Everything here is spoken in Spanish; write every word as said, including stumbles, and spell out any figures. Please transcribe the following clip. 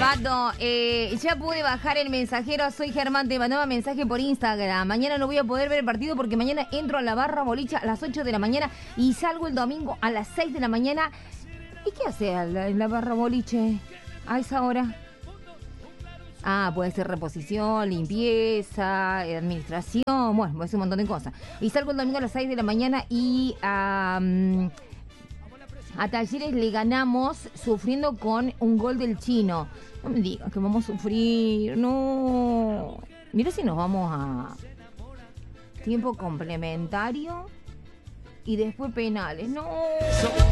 Pato, eh, ya pude bajar el mensajero. Soy Germán, te mandaba mensaje por Instagram. Mañana no voy a poder ver el partido porque mañana entro a la barra boliche a las ocho de la mañana y salgo el domingo a las seis de la mañana. ¿Y qué hace en la barra boliche a esa hora? Ah, puede ser reposición, limpieza, administración, bueno, puede ser un montón de cosas. Y salgo el domingo a las seis de la mañana y um, a Talleres le ganamos sufriendo con un gol del Chino. No me digas que vamos a sufrir, no. Mira si nos vamos a tiempo complementario y después penales, no.